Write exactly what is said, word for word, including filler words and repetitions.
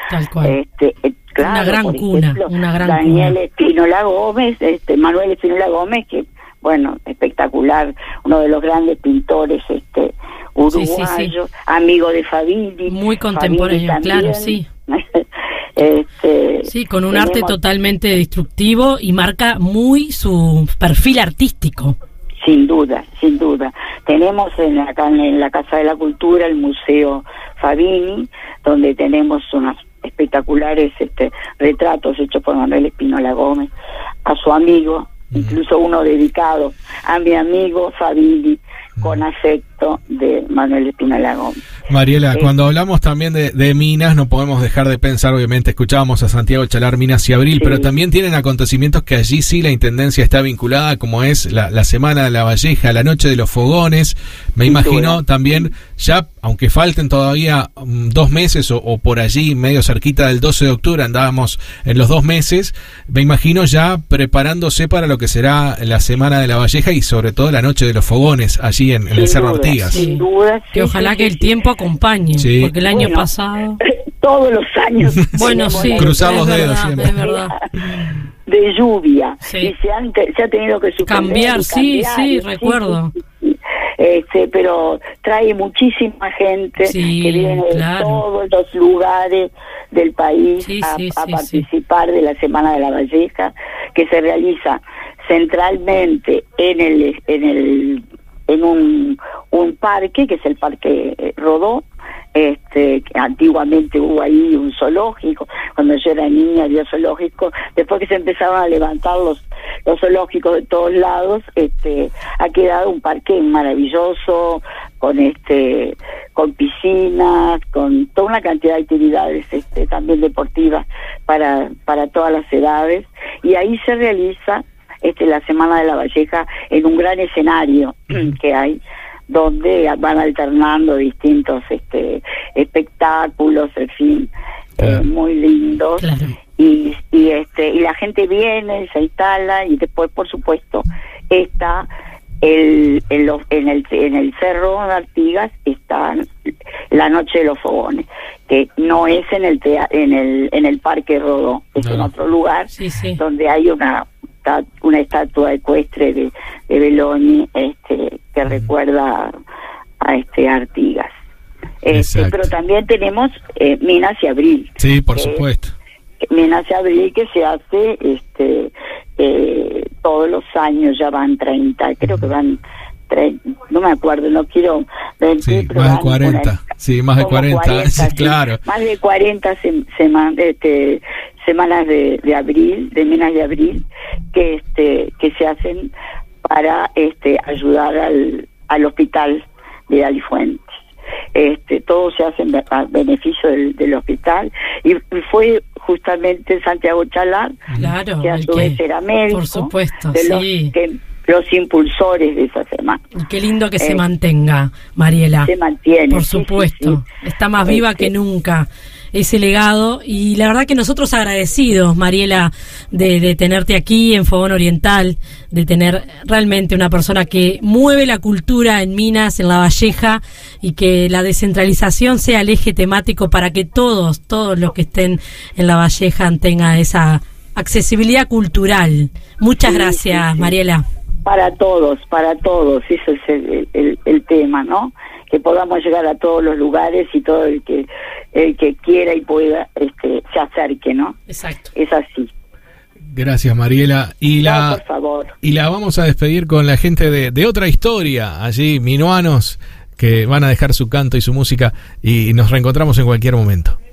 Tal cual. Este, eh, claro, una gran por cuna, ejemplo, una gran Daniel cuna. Espínola Gómez, este, Manuel Espínola Gómez, que bueno, espectacular, uno de los grandes pintores este uruguayos, sí, sí, sí. amigo de Fabini. Muy contemporáneo, claro, sí. este, sí, con un tenemos... arte totalmente destructivo y marca muy su perfil artístico. Sin duda, sin duda. Tenemos en, acá en la Casa de la Cultura el Museo Fabini, donde tenemos unos espectaculares este, retratos hechos por Manuel Espínola Gómez, a su amigo, mm. incluso uno dedicado a mi amigo Fabini, mm. con afecto, de Manuel Espínola Gómez. Mariela, eh, cuando hablamos también de, de Minas, no podemos dejar de pensar, obviamente, escuchábamos a Santiago Chalar, Minas y Abril, sí. pero también tienen acontecimientos que allí sí la Intendencia está vinculada, como es la, la Semana de la Valleja, la Noche de los Fogones. Me sí, imagino sí. también, ya, aunque falten todavía um, dos meses o, o por allí, medio cerquita del doce de octubre, andábamos en los dos meses, me imagino ya preparándose para lo que será la Semana de la Valleja y sobre todo la Noche de los Fogones, allí en, en el Cerro duda, Artigas. Sin duda, sí, que ojalá sí, que el sí. tiempo acompañe, sí. porque el año bueno, pasado... Todos los años... bueno, sí, cruzar los dedos verdad, siempre. Es verdad. De lluvia, sí. y se, han, se ha tenido que suspender cambiar, sí, cambiar, sí, sí, recuerdo. Sí, sí, sí. Este, pero trae muchísima gente sí, que viene claro. de todos los lugares del país sí, a, sí, a sí, participar sí. de la Semana de la Valleja, que se realiza centralmente en el en el en un un parque, que es el Parque Rodó. Este, que antiguamente hubo ahí un zoológico, cuando yo era niña había zoológico, después que se empezaron a levantar los, los zoológicos de todos lados, este, ha quedado un parque maravilloso, con este, con piscinas, con toda una cantidad de actividades este, también deportivas para, para todas las edades, y ahí se realiza este, la Semana de la Valleja en un gran escenario que hay, donde van alternando distintos este espectáculos, en fin, claro. eh, muy lindos, claro. y y este y la gente viene, se instala, y después, por supuesto, está el en, los, en el en el Cerro de Artigas está la Noche de los Fogones, que no es en el tea, en el en el Parque Rodó, es no. en otro lugar, sí, sí. donde hay una una estatua ecuestre de, de Belloni, este, que mm. recuerda a este Artigas. Este, pero también tenemos eh, Minas y Abril. Sí, por supuesto. Minas y Abril, que se hace este eh, todos los años, ya van treinta, creo que van treinta, no me acuerdo, no quiero mentir, sí, pero más de cuarenta, una, sí, más de cuarenta, cuarenta sí, claro. Más de cuarenta se, semanas este, semanas de, de abril, de Minas de Abril, que este que se hacen para este ayudar al, al hospital de Alifuentes. Este, todo se hace a beneficio del, del hospital, y fue justamente Santiago Chalar, claro, que a su vez era médico, por supuesto, de los, sí. que, los impulsores de esa semana. Qué lindo que eh, se mantenga, Mariela. Se mantiene. Por sí, supuesto, sí, sí. Está más viva este, que nunca ese legado, y la verdad que nosotros agradecidos, Mariela, de, de tenerte aquí en Fogón Oriental, de tener realmente una persona que mueve la cultura en Minas, en La Valleja, y que la descentralización sea el eje temático para que todos, todos los que estén en La Valleja tengan esa accesibilidad cultural. Muchas sí, gracias, sí, sí. Mariela. Para todos, para todos, eso es el, el, el tema, ¿no? Que podamos llegar a todos los lugares y todo el que el que quiera y pueda este se acerque, ¿no? Exacto. Es así. Gracias, Mariela. Y la, no, por favor. Y la vamos a despedir con la gente de, de otra historia, allí, minuanos, que van a dejar su canto y su música, y nos reencontramos en cualquier momento.